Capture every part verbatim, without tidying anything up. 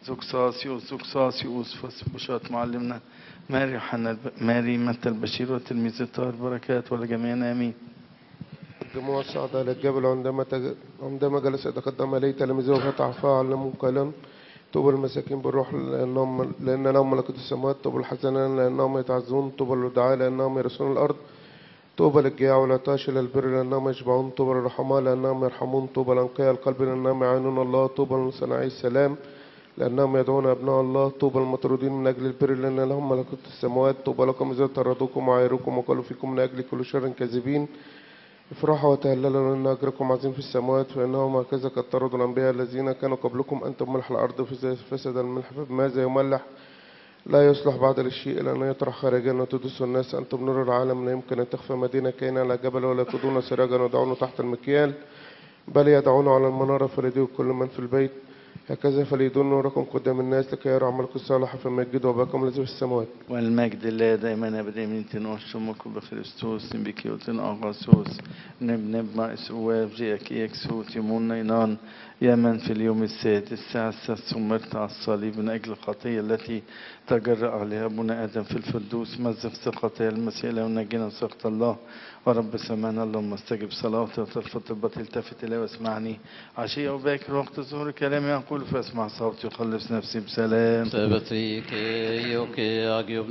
زوكساسيوس زوكساسيوس فسبوشات معلمنا ماري يوحنا ماري متى البشير وتلميذ الطاهر بركات ولجميعنا امين. الجموع الصعد على الجبل عندما تج... عندما جلس يتقدم إليه تلاميذه وفتح فاه علمهم قائلا طوبى المساكين بالروح لأنهم لأن لهم ملكوت السماوات، طوبى الحزنان لأنهم يتعزون، طوبى الودعاء لأنهم يرثون الأرض، طوبى للجياع والعطاش إلى البر لأنهم يشبعون، طوبى للرحماء لأنهم يرحمون، طوبى لأنقياء القلب لأنهم يعينون الله، طوبى لصناعي السلام لأنهم يدعون أبناء الله، طوبى المطرودين من أجل البر لأن لهم ملكوت السماوات، طوبى لكم إذا طردوكم وعايروكم وقالوا فيكم من أجل كل شر كاذبين، افرحوا وتهللوا لأن أجركم عظيم في السماوات فإنهم هكذا قد طردوا الأنبياء الذين كانوا قبلكم. أنتم ملح الأرض فإذا فسد الملح بماذا يملح؟ لا يصلح بعد للشيء إلا أن يطرح خارجا وتدس الناس. أنتم نور العالم، لا يمكن أن تخفى مدينة كاينة على جبل ولا يقودون سراجا ودعونه تحت المكيال بل يدعونه على المنارة فليضيء كل من في البيت. هكذا فليدون نوركم قدام الناس لكي يروا عملكم الصالح فيمجدوا أباكم الذي في السماوات. والمجد لله دائما ابدا من تنوشمك بخريستوس بكيوتن اغاسوس نب نب ما اسواف جيك يكسوت يمون ينان يا من في اليوم السادس الساعة السادسة مرت على الصليب من أجل الخطية التي تجرأ عليها أبونا آدم في الفردوس مزق ثقتها المسيح لو نجينا سخط الله ورب سمعنا اللهم استجب صلاتي وترفض الباطل التفت إلي واسمعني عشية وباكر وقت ظهور كلامي أقول فاسمع صوتي وخلص نفسي بسلام. سبتريك يوكي أجيب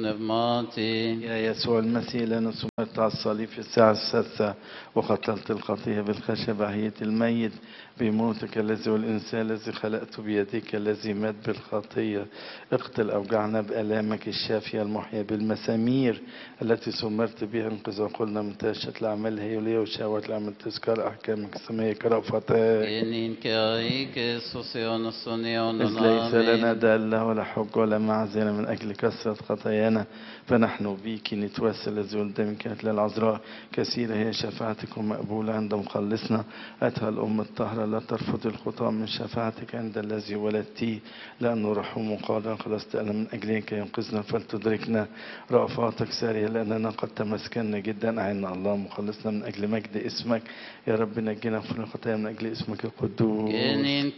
نبماتي يا يسوع المسيح لنا سمرت على الصليب في الساعة السادسة وقتلت الخطية بالخشب عهية الميت بموتك الذي والإنسان الذي خلقته بيديك الذي مات بالخطية اقتل أوجعنا بآلامك الشافية المحيا بالمسامير التي سمرت بها انقذ وقلنا من تاشة الأعمال هي وشاوة الأعمال تذكر أحكامك السمية كرفتك إنين كايك سوسيون الصنيون إذ ليس لنا دالة ولا حج ولا معزلة من أجل كثرة خطايانا فنحن بيك نتوسل الذي قدامك كانت للعذراء كثيرة هي شفاعتك ومقبولة عند مخلصنا أتها الأم الطاهرة لا ترفض الخطاة من شفاعتك عند الذي ولدتيه لأنه رحوم قادر خلصت أنا من أجلك ينقذنا فلتدركنا رأفاتك سارية لأننا قد تمسكنا جدا أعنا الله مخلصنا من أجل مجد اسمك يا رب نجينا في الخطايا من أجل اسمك القدوس. إنين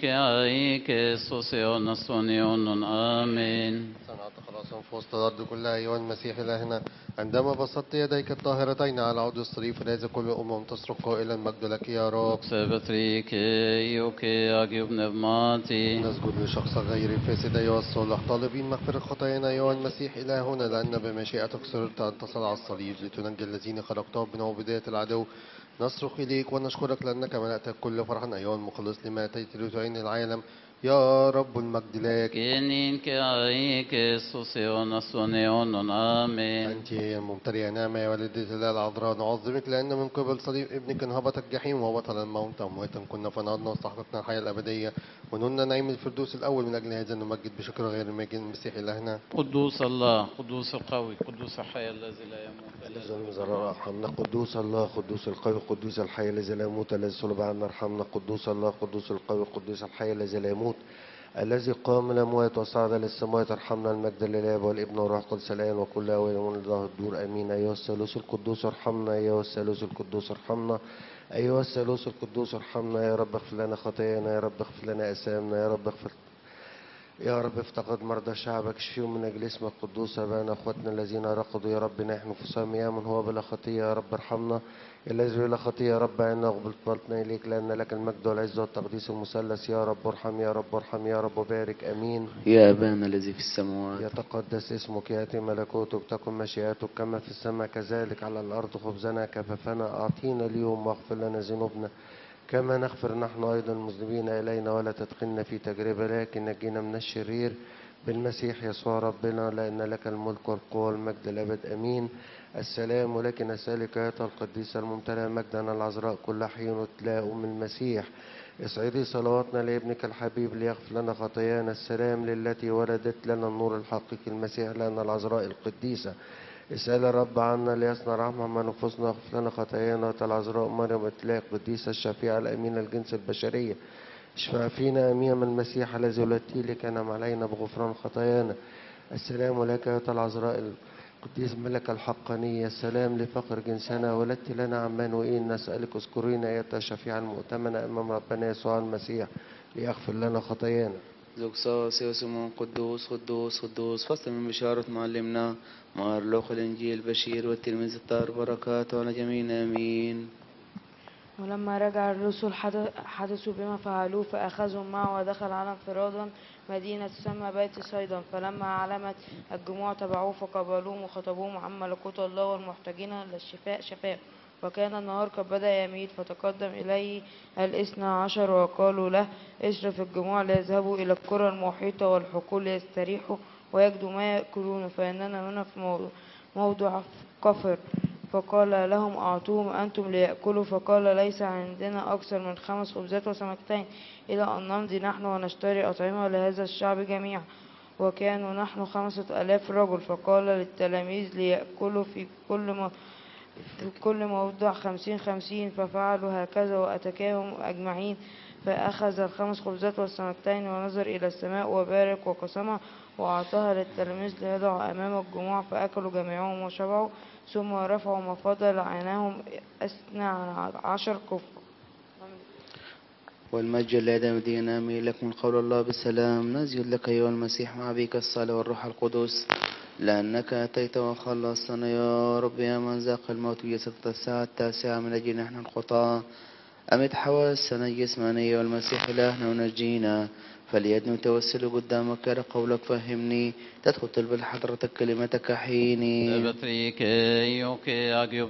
كايك سوسيون الصنيون آمين. صنعت خلاصا في وسط الأرض كلها أيها المسيح إلهنا عندما بسطت يديك الطاهرتين على عود الصليب فلاذ كل أمم تصرخ قائلا مجد لك يا رب. سبتريك يوكي أجيب نبماتي نسجد لشخص غير الفاسد أيها الصالح طالبين مغفرة خطايانا أيها المسيح إلهنا لأن بمشيئتك صرت أن تصل على الصليب لتنجي الذين خلقتهم من عبودية العدو. نصرخ إليك ونشكرك لأنك ملأت كل فرحا أيها المخلص لما أتيت لتعين العالم يا رب المجد لك. إنين كايك سوسيون الصنيون آمين. أنت هي الممتلئة نعمة يا والدة الله العذراء نعظمك لأن من قبل صليب ابنك انهبط الجحيم وبطل الموت أمواتا كنا فنهضنا واستحققنا الحياة الأبدية ونلنا نعيم الفردوس الأول من أجل هذا نمجد بشكر غير المجد المسيح إلهنا. قدوس الله قدوس القوي قدوس الحي الذي لا يموت الذي ارحمنا قدوس الله قدوس القوي قدوس الحي الذي لا يموت الذي صلب عنا ارحمنا قدوس الله قدوس القوي قدوس الحي الذي لا يموت الذي قام من الأموات وصعد للسماوات ارحمنا المجد للآب والابن والروح القدس الآن وكل أوان ومن الله الدور آمين. أيها الثالوث القدوس ارحمنا أيها الثالوث القدوس ارحمنا أيها الثالوث القدوس ارحمنا يا رب اغفر لنا خطايانا يا رب اغفر لنا آثامنا يا رب اغفر يا رب افتقد مرضى شعبك اشفيهم من اجل اسمك القدوس ابانا اخواتنا الذين رقدوا يا رب نحن في صيام يا من هو بلا خطيه يا رب ارحمنا الذي بلا خطيه يا رب عنا اقبل طلبتنا اليك لان لك المجد والعزه والتقديس المثلث يا رب ارحم يا رب ارحم يا رب وبارك امين. يا أبانا الذي في السماوات يتقدس اسمك ياتي ملكوتك تكن مشيئتك كما في السماء كذلك على الارض خبزنا كفافنا اعطينا اليوم واغفر لنا ذنوبنا كما نغفر نحن أيضا المذنبين إلينا ولا تدخلنا في تجربة لكن نجينا من الشرير بالمسيح يسوع ربنا لأن لك الملك والقوة والمجد الأبد أمين. السلام لك نسألك يا القديسة الممتلئة مجدا العذراء كل حين وتلاء أم المسيح اسعدي صلواتنا لابنك الحبيب ليغفر لنا خطايانا. السلام للتي ولدت لنا النور الحقيقي المسيح لنا العذراء القديسة اسأل الرب عنا ليصنع رحمة مع نفوسنا واغفر لنا خطايانا. العذراء مريم إطلاق قديسة الشفيعة الأمينة الجنس البشرية اشفع فينا أمام المسيح الذي ولدتي لكنم علينا بغفران خطايانا. السلام لك يا العذراء القديس ملك الحقانية. السلام لفقر جنسنا ولدت لنا عمانوئيل نسألك اذكرينا يا الشفيعة المؤتمنة أمام ربنا يسوع المسيح ليغفر لنا خطايانا. زوكساس يوسمون قدوس قدوس قدوس. فصل من بشارة معلمنا مارلوخ الإنجيل بشير والتلميذ الطاهر بركاته على جميعنا آمين. ولما رجع الرسل حدثوا بما فعلوه فأخذهم معه ودخل على انفرادا مدينة تسمى بيت صيدا. فلما علمت الجموع تبعوه فقبلوهم وخطبوهم عن ملكوت الله والمحتاجين للشفاء شفاء. وكان النهار قد بدأ يميل فتقدم إليه الاثنى عشر وقالوا له اشرف الجموع ليذهبوا إلى القرى المحيطة والحقول ليستريحوا ويجدوا ما يأكلون فإننا هنا في موضع قفر. فقال لهم أعطوهم أنتم ليأكلوا. فقال ليس عندنا أكثر من خمس خبزات وسمكتين إلى أن نمضي نحن ونشتري أطعمة لهذا الشعب جميعا. وكانوا نحن خمسة آلاف رجل. فقال للتلاميذ ليأكلوا في كل ما في كل موضع خمسين خمسين. ففعلوا هكذا وأتكاهم أجمعين. فأخذ الخمس خبزات والسمكتين ونظر إلى السماء وبارك وقسمها وأعطاها للتلاميذ ليضعوا أمام الجموع. فأكلوا جميعهم وشبعوا ثم رفعوا ما فضل عنهم اثنى عشر كفر. والمجد لدى مدينة آمين. لكم قول الله بالسلام. نزيد لك أيها المسيح مع أبيك الصالح والروح القدس لأنك أتيت وخلصتنا يا رب يا من ذاق الموت جسد الساعة التاسعة من أجل نحن الخطاة. أمت حواسنا الجسمانية والمسيح إلهنا ونجينا. فليدنو توسل قدامك يا قولك فهمني تدخل طلب حضرتك كلمتك حيني.